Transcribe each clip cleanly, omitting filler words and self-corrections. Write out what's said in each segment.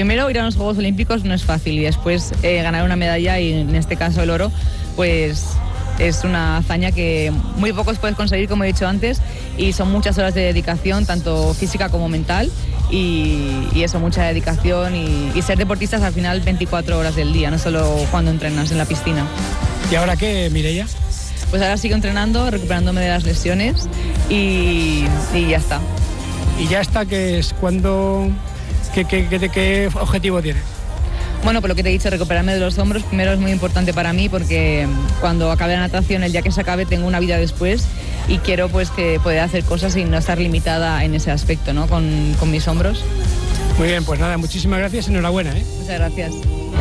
primero ir a los Juegos Olímpicos no es fácil y después ganar una medalla y en este caso el oro, pues es una hazaña que muy pocos puedes conseguir, como he dicho antes, y son muchas horas de dedicación, tanto física como mental, y eso, mucha dedicación y ser deportistas al final 24 horas del día, no solo cuando entrenas en la piscina. ¿Y ahora qué, Mireia? Pues ahora sigo entrenando, recuperándome de las lesiones y ya está. ¿Y ya está? ¿Qué es? ¿Cuándo? ¿Qué objetivo tienes? Bueno, por lo que te he dicho, recuperarme de los hombros primero es muy importante para mí porque cuando acabe la natación, el día que se acabe, tengo una vida después y quiero pues que poder hacer cosas y no estar limitada en ese aspecto, ¿no? Con mis hombros. Muy bien, pues nada, muchísimas gracias, enhorabuena, ¿eh? Muchas gracias.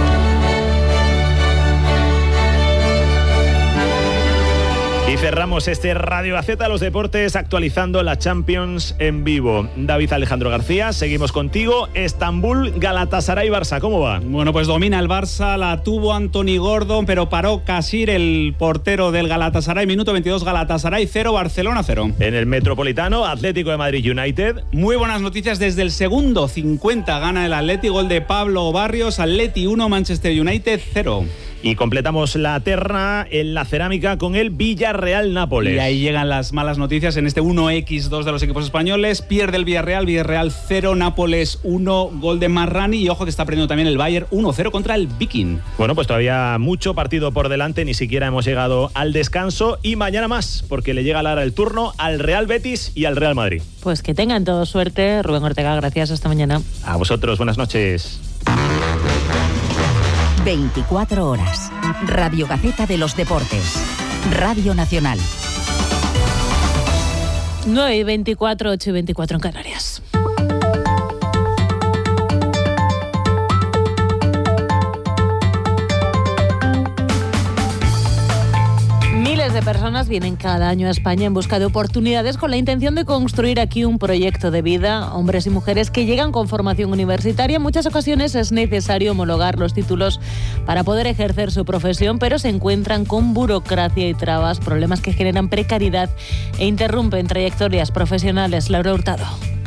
Y cerramos este Radio Gaceta los deportes actualizando la Champions en vivo. David Alejandro García, seguimos contigo. Estambul, Galatasaray, Barça, ¿cómo va? Bueno, pues domina el Barça, la tuvo Anthony Gordon, pero paró Kasir, el portero del Galatasaray. Minuto 22, Galatasaray 0, Barcelona 0. En el Metropolitano, Atlético de Madrid United. Muy buenas noticias desde el segundo 50, gana el Atleti, gol de Pablo Barrios, Atleti 1, Manchester United 0. Y completamos la terna en la cerámica con el Villarreal-Nápoles. Y ahí llegan las malas noticias en este 1x2 de los equipos españoles. Pierde el Villarreal 0, Nápoles 1, gol de Marrani. Y ojo que está perdiendo también el Bayern 1-0 contra el Viking. Bueno, pues todavía mucho partido por delante, ni siquiera hemos llegado al descanso. Y mañana más, porque le llega ahora el turno al Real Betis y al Real Madrid. Pues que tengan toda suerte. Rubén Ortega, gracias, hasta mañana. A vosotros, buenas noches. 24 horas. Radio Gaceta de los Deportes. Radio Nacional. 9:24, 8:24 en Canarias. Miles de personas vienen cada año a España en busca de oportunidades con la intención de construir aquí un proyecto de vida. Hombres y mujeres que llegan con formación universitaria. En muchas ocasiones es necesario homologar los títulos para poder ejercer su profesión, pero se encuentran con burocracia y trabas, problemas que generan precariedad e interrumpen trayectorias profesionales. Laura Hurtado.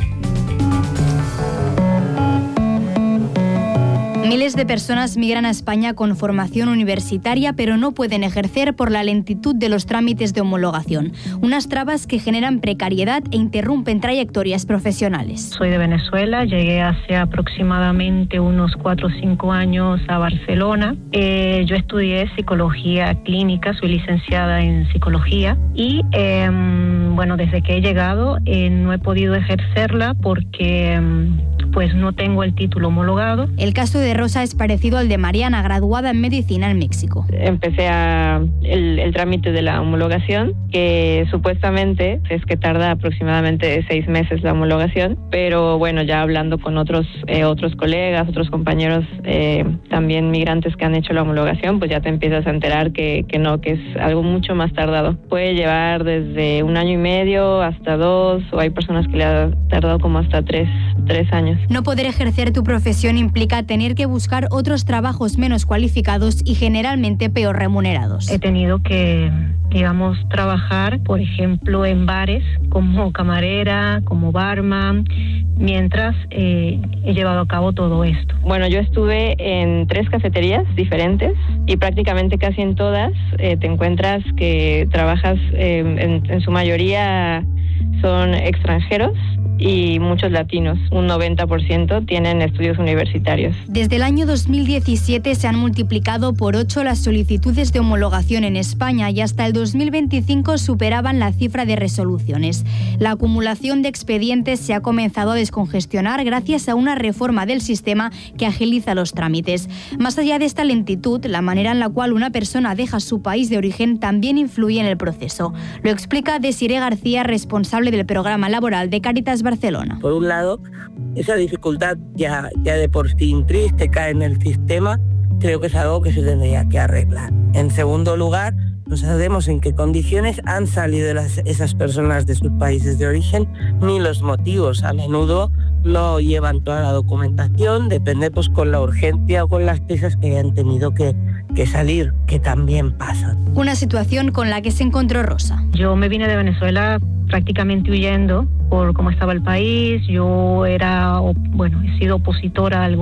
Miles de personas migran a España con formación universitaria, pero no pueden ejercer por la lentitud de los trámites de homologación. Unas trabas que generan precariedad e interrumpen trayectorias profesionales. Soy de Venezuela, llegué hace aproximadamente unos 4 o 5 años a Barcelona. Yo estudié psicología clínica, soy licenciada en psicología y bueno, desde que he llegado no he podido ejercerla porque pues no tengo el título homologado. El caso de Rosa es parecido al de Mariana, graduada en medicina en México. Empecé el trámite de la homologación, que supuestamente es que tarda aproximadamente 6 meses la homologación, pero bueno, ya hablando con otros colegas, otros compañeros también migrantes que han hecho la homologación, pues ya te empiezas a enterar que no, que es algo mucho más tardado. Puede llevar desde 1 año y medio hasta 2, o hay personas que le ha tardado como hasta 3 años. No poder ejercer tu profesión implica tener que buscar otros trabajos menos cualificados y generalmente peor remunerados. He tenido que, digamos, trabajar, por ejemplo, en bares como camarera, como barman, mientras he llevado a cabo todo esto. Bueno, yo estuve en 3 cafeterías diferentes y prácticamente casi en todas te encuentras que trabajas, en su mayoría son extranjeros y muchos latinos, un 90% tienen estudios universitarios. Desde el año 2017 se han multiplicado por 8 las solicitudes de homologación en España y hasta el 2025 superaban la cifra de resoluciones. La acumulación de expedientes se ha comenzado a descongestionar gracias a una reforma del sistema que agiliza los trámites. Más allá de esta lentitud, la manera en la cual una persona deja su país de origen también influye en el proceso. Lo explica Desiree García, responsable del programa laboral de Cáritas Barcelona. Por un lado, esa dificultad ya de por sí intrínseca en el sistema, creo que es algo que se tendría que arreglar. En segundo lugar, no sabemos en qué condiciones han salido esas personas de sus países de origen, ni los motivos. A menudo no llevan toda la documentación, depende pues con la urgencia o con las prisas que hayan tenido que salir, que también pasa. Una situación con la que se encontró Rosa. Yo me vine de Venezuela prácticamente huyendo por cómo estaba el país. Yo he sido opositora al